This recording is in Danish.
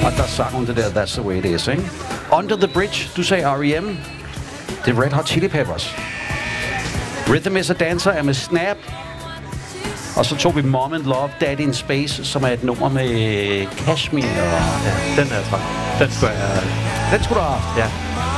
Og der sang hun det der, That's the way it is, ikke? Under the Bridge, du sagde R.E.M. Det er Red Hot Chili Peppers. Rhythm is a Dancer er med Snap. Og så tog vi Mom and Love, Daddy in Space, som er et nummer med Kashmir. Og... Ja, den der, tror jeg. Den skulle jeg... Den skulle du have haft. Ja.